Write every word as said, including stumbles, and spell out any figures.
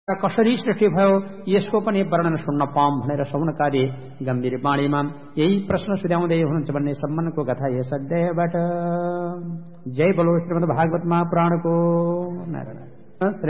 कसरी सृष्टि भयो यसको पनि वर्णन सुन्न पाऊँ भनेर सौनकादि गम्भीर वाणीमा यही प्रश्न सुझाउँदै हुनुहुन्छ भन्ने सम्मानको कथा यस अध्यायबाट। जय बोलो श्रीमद् भागवत महापुराणको। नारायण।